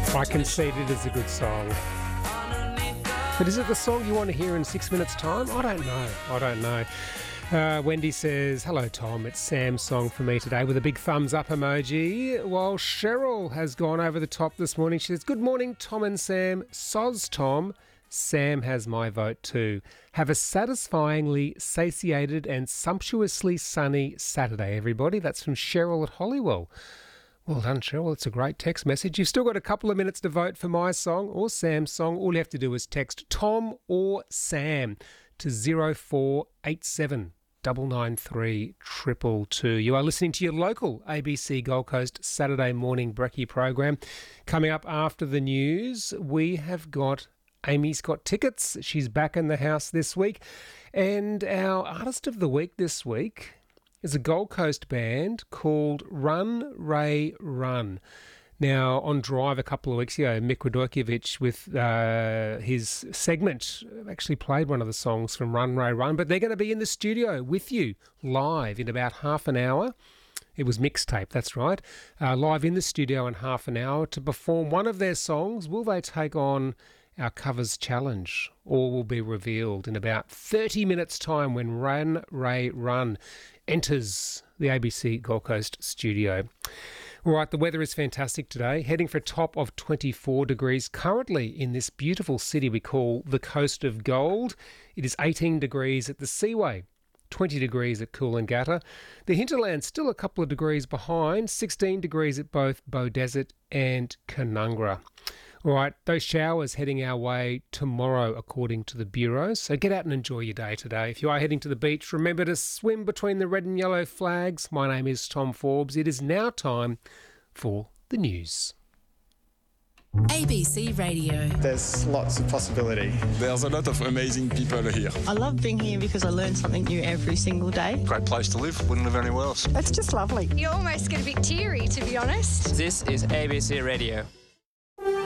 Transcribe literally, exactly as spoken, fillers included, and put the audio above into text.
I concede it is a good song. But is it the song you want to hear in six minutes' time? I don't know. I don't know. Uh, Wendy says, hello, Tom. It's Sam's song for me today with a big thumbs up emoji. While Cheryl has gone over the top this morning, she says, good morning, Tom and Sam. Soz, Tom. Sam has my vote too. Have a satisfyingly satiated and sumptuously sunny Saturday, everybody. That's from Cheryl at Holywell. Well done, Cheryl. It's a great text message. You've still got a couple of minutes to vote for my song or Sam's song. All you have to do is text Tom or Sam to zero four eight seven nine nine three two two two. You are listening to your local A B C Gold Coast Saturday morning brekkie program. Coming up after the news, we have got Amy's got tickets. She's back in the house this week. And our artist of the week this week is a Gold Coast band called Run, Ray, Run. Now, on Drive a couple of weeks ago, Mick Radojkovic with uh, his segment actually played one of the songs from Run, Ray, Run, but they're going to be in the studio with you live in about half an hour. It was mixtape, that's right. Uh, live in the studio in half an hour to perform one of their songs. Will they take on our covers challenge? All will be revealed in about thirty minutes' time when Run, Ray, Run enters the A B C Gold Coast studio. All right, the weather is fantastic today, heading for a top of twenty-four degrees currently in this beautiful city we call the Coast of Gold. It is eighteen degrees at the Seaway, twenty degrees at Coolangatta. The hinterland still a couple of degrees behind, sixteen degrees at both Beaudesert and Canungra. All right, those showers heading our way tomorrow, according to the Bureau. So get out and enjoy your day today. If you are heading to the beach, remember to swim between the red and yellow flags. My name is Tom Forbes. It is now time for the news. A B C Radio. There's lots of possibility. There's a lot of amazing people here. I love being here because I learn something new every single day. Great place to live. Wouldn't live anywhere else. It's just lovely. You almost get a bit teary, to be honest. This is A B C Radio.